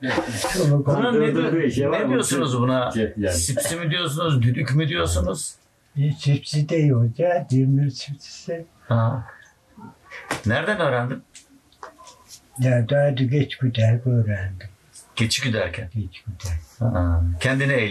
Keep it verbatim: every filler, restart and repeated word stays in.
Buna ne, Durdurduğu şey var ne ama diyorsunuz buna? cep yani. Sipsi mi diyorsunuz, düdük mü diyorsunuz? Çiftçi değil hoca, demir çiftçisi. Ha. Nereden öğrendin? Ya daha da geç gider öğrendim. Geçi güderken. Geç gider. Ha. Kendine